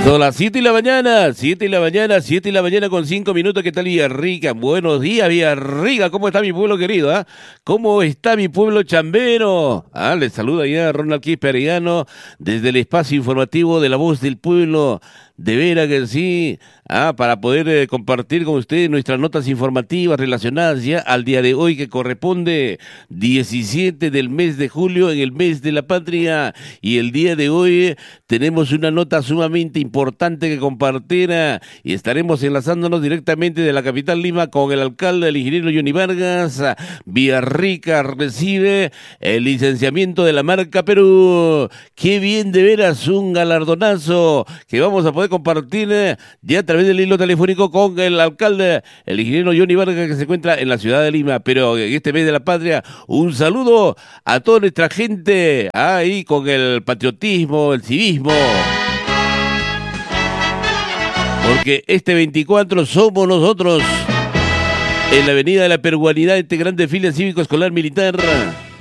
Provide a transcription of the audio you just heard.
Son las 7 de la mañana, 7 de la mañana, 7 de la mañana con 5 minutos. ¿Qué tal, Villarrica? Buenos días, Villarrica. ¿Cómo está mi pueblo querido? ¿Ah? ¿Cómo está mi pueblo chambero? Les saluda ya Ronald Quispe desde el espacio informativo de La Voz del Pueblo. De veras que sí, para poder compartir con ustedes nuestras notas informativas relacionadas ya al día de hoy, que corresponde 17 del mes de julio, en el mes de la patria. Y el día de hoy tenemos una nota sumamente importante que compartir y estaremos enlazándonos directamente de la capital Lima con el alcalde, el ingeniero Johnny Vargas. Villarrica recibe el licenciamiento de la marca Perú. Qué bien, de veras, un galardonazo que vamos a poder compartir ya a través del hilo telefónico con el alcalde, el ingeniero Johnny Vargas, que se encuentra en la ciudad de Lima. Pero en este mes de la patria, un saludo a toda nuestra gente ahí con el patriotismo, el civismo. Porque este 24 somos nosotros en la avenida de la Peruanidad, este gran desfile cívico escolar militar.